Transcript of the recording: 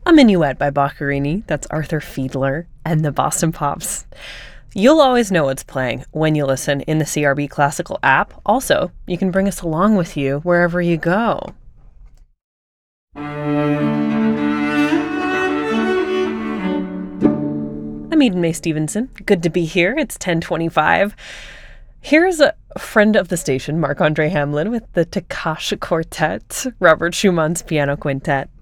A Minuet by Boccherini, that's Arthur Fiedler, and the Boston Pops. You'll always know what's playing when you listen in the CRB Classical app. Also, you can bring us along with you wherever you go. I'm Eden Mae Stevenson. Good to be here. It's 10:25. Here's a friend of the station, Marc-Andre Hamelin, with the Takash Quartet, Robert Schumann's piano quintet.